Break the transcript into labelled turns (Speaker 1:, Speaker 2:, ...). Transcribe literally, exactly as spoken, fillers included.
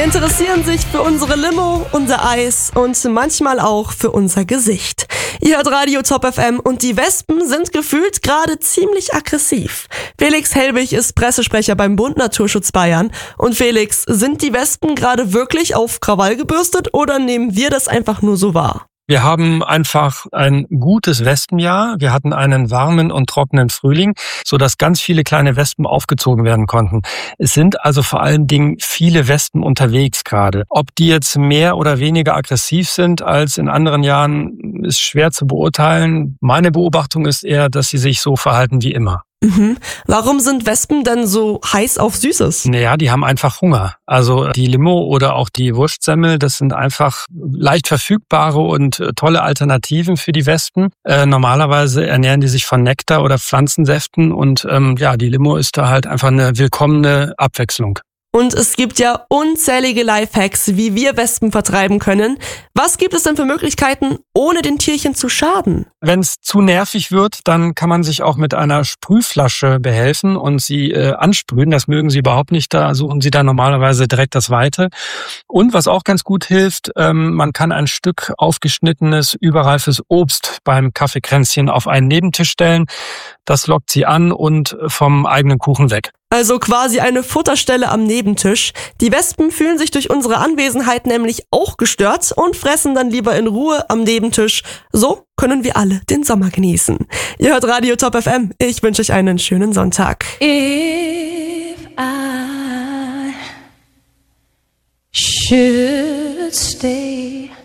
Speaker 1: interessieren sich für unsere Limo, unser Eis und manchmal auch für unser Gesicht. Ihr hört Radio Top F M und die Wespen sind gefühlt gerade ziemlich aggressiv. Felix Helbig ist Pressesprecher beim Bund Naturschutz Bayern. Und Felix, sind die Wespen gerade wirklich auf Krawall gebürstet oder nehmen wir das einfach nur so wahr?
Speaker 2: Wir haben einfach ein gutes Wespenjahr. Wir hatten einen warmen und trockenen Frühling, sodass ganz viele kleine Wespen aufgezogen werden konnten. Es sind also vor allen Dingen viele Wespen unterwegs gerade. Ob die jetzt mehr oder weniger aggressiv sind als in anderen Jahren, ist schwer zu beurteilen. Meine Beobachtung ist eher, dass sie sich so verhalten wie immer.
Speaker 1: Mhm. Warum sind Wespen denn so heiß auf Süßes?
Speaker 2: Naja, die haben einfach Hunger. Also die Limo oder auch die Wurstsemmel, das sind einfach leicht verfügbare und tolle Alternativen für die Wespen. Äh, normalerweise ernähren die sich von Nektar oder Pflanzensäften und ähm, ja, die Limo ist da halt einfach eine willkommene Abwechslung.
Speaker 1: Und es gibt ja unzählige Lifehacks, wie wir Wespen vertreiben können. Was gibt es denn für Möglichkeiten, ohne den Tierchen zu schaden?
Speaker 2: Wenn es zu nervig wird, dann kann man sich auch mit einer Sprühflasche behelfen und sie äh, ansprühen. Das mögen sie überhaupt nicht, da suchen sie dann normalerweise direkt das Weite. Und was auch ganz gut hilft, ähm, man kann ein Stück aufgeschnittenes, überreifes Obst beim Kaffeekränzchen auf einen Nebentisch stellen. Das lockt sie an und vom eigenen Kuchen weg.
Speaker 1: Also quasi eine Futterstelle am Nebentisch. Die Wespen fühlen sich durch unsere Anwesenheit nämlich auch gestört und fressen dann lieber in Ruhe am Nebentisch. So können wir alle den Sommer genießen. Ihr hört Radio Top F M. Ich wünsche euch einen schönen Sonntag.
Speaker 3: If I should stay